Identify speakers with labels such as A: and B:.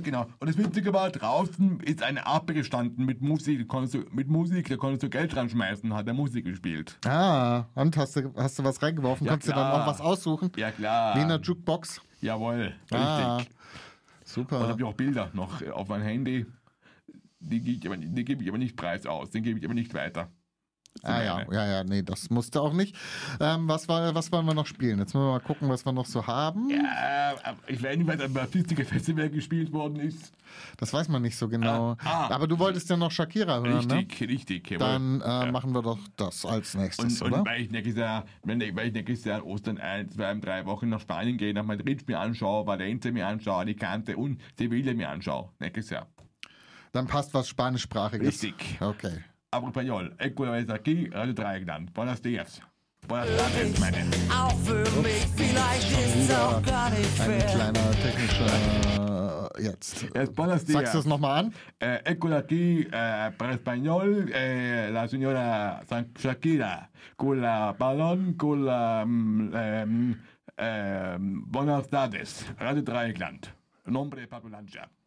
A: genau. Und das Witzige war, draußen ist eine Ape gestanden mit Musik, da konntest du Geld dran schmeißen, hat er Musik gespielt.
B: Und hast du was reingeworfen?
A: Ja,
B: Konntest du dann
A: klar.
B: auch was aussuchen?
A: Ja, klar.
B: Wie in der Jukebox?
A: Jawohl,
B: Ah,
A: richtig. Und
B: super.
A: habe ich auch Bilder noch auf mein Handy. Die gebe ich aber nicht preis aus, den gebe ich aber nicht weiter.
B: Nee, das musste auch nicht. Was wollen wir noch spielen? Jetzt müssen wir mal gucken, was wir noch so haben.
A: Ja, ich weiß nicht, was am Artistic Festival gespielt worden ist.
B: Das weiß man nicht so genau. Aber du wolltest ja noch Shakira hören,
A: Richtig.
B: ne? Dann machen wir doch das als nächstes, oder?
A: Und weil ich nächstes Jahr an Ostern 1, 2, 3 Wochen nach Spanien gehe, nach Madrid mir anschaue, Valencia mir anschaue, Alicante und Sevilla mir anschaue. Nächstes Jahr.
B: Dann passt was Spanischsprachiges.
A: Richtig.
B: Okay.
A: Hablo español. Ecuador aquí, Radio Dreieckland. Buenos días. Buenas tardes, meine.
C: Auch für mich, vielleicht ist es auch gar nicht
B: Ein
C: fair.
B: kleiner technischer jetzt.
A: Buenos días.
B: Sagst du es nochmal an?
A: Ecuador aquí, para español, la señora Shakira, con la balón, con la buenas tardes. Radio Dreieckland. Nombre de Pablo Lancha.